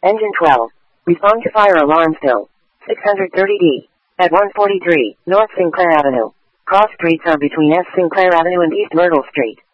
Engine 12. Respond to fire alarm still. 630D. At 143, North Sinclair Avenue. Cross streets are between S. Sinclair Avenue and East Myrtle Street.